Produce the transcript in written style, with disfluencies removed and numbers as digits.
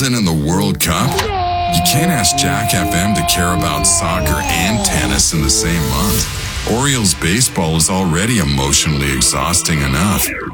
Wimbledon and the World Cup? You can't ask Jack FM to care about soccer and tennis in the same month. Orioles baseball is already emotionally exhausting enough.